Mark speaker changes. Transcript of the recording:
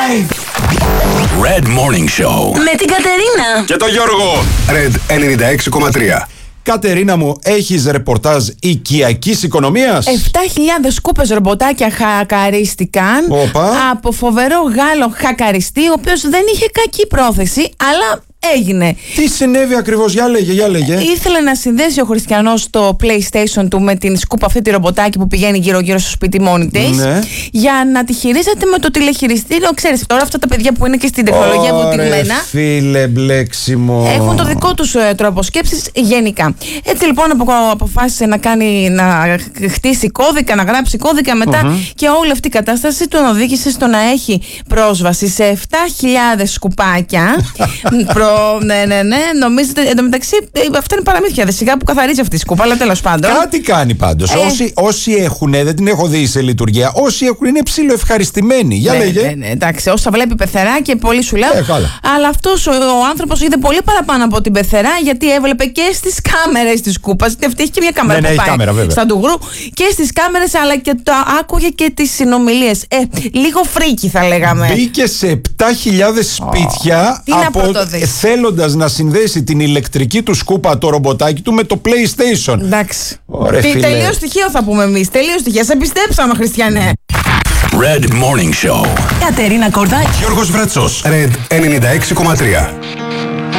Speaker 1: Red Morning Show
Speaker 2: με την Κατερίνα
Speaker 1: και το Γιώργο.
Speaker 3: Red 96,3.
Speaker 4: Κατερίνα μου, έχεις ρεπορτάζ οικιακής οικονομίας?
Speaker 5: 7.000 σκούπες ρομποτάκια χακαρίστηκαν.
Speaker 4: Οπα.
Speaker 5: Από φοβερό Γάλλο χακαριστή, ο οποίος δεν είχε κακή πρόθεση, αλλά έγινε.
Speaker 4: Τι συνέβη ακριβώς, για λέγε.
Speaker 5: Ήθελε να συνδέσει ο Χριστιανός το PlayStation του με την σκούπα αυτή τη ρομποτάκι που πηγαίνει γύρω-γύρω στο σπίτι μόνη της,
Speaker 4: Ναι.
Speaker 5: για να τη χειρίζεται με το τηλεχειριστήριο. Ξέρεις, τώρα αυτά τα παιδιά που είναι και στην τεχνολογία βουτυγμένα
Speaker 4: φίλε, μπλέξιμο.
Speaker 5: έχουν το δικό τους τρόπο σκέψης γενικά. Έτσι λοιπόν αποφάσισε να χτίσει κώδικα, να γράψει κώδικα μετά, και όλη αυτή η κατάσταση τον οδήγησε στο να έχει πρόσβαση σε 7.000 σκουπάκια. Ναι. Νομίζετε, εντωμεταξύ, αυτά είναι παραμύθια. Σιγά που καθαρίζει αυτή η σκούπα, αλλά τέλος πάντων.
Speaker 4: Κάτι κάνει πάντως. Όσοι έχουν, δεν την έχω δει σε λειτουργία, όσοι έχουν είναι ψιλοευχαριστημένοι. Για λέγε.
Speaker 5: Ναι, εντάξει, όσα βλέπει πεθερά και πολύ σου λέω. Αλλά αυτός ο άνθρωπος είδε πολύ παραπάνω από την πεθερά, γιατί έβλεπε και στις κάμερες της σκούπας. Γιατί αυτή έχει και μια κάμερα που πάει
Speaker 4: κάμερα,
Speaker 5: στα ντουγρού. Και στις κάμερες, αλλά και το άκουγε και τις συνομιλίες. Λίγο φρίκι θα λέγαμε.
Speaker 4: Μπήκε σε 7.000 σπίτια θέλοντας να συνδέσει την ηλεκτρική του σκούπα, το ρομποτάκι του, με το PlayStation.
Speaker 5: Εντάξει.
Speaker 4: Τελείως
Speaker 5: στοιχείο θα πούμε εμείς. Τελείως στοιχείο. Σε πιστέψαμε, Χριστιανέ.
Speaker 1: Red Morning Show.
Speaker 2: Κατερίνα Κορδάκη,
Speaker 1: Γιώργος Βρέτσος.
Speaker 3: Red 96,3.